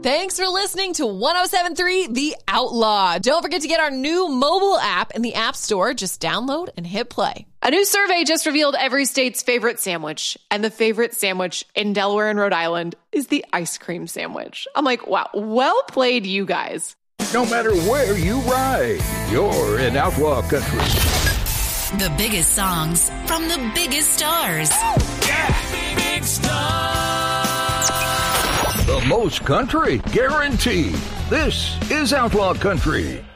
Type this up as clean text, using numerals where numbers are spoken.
Thanks for listening to 107.3 The Outlaw. Don't forget to get our new mobile app in the App Store. Just download and hit play. A new survey just revealed every state's favorite sandwich. And the favorite sandwich in Delaware and Rhode Island is the ice cream sandwich. I'm like, wow, well played, you guys. No matter where you ride, you're in Outlaw Country. The biggest songs from the biggest stars. Yeah, big stars. The most country guaranteed. This is Outlaw Country.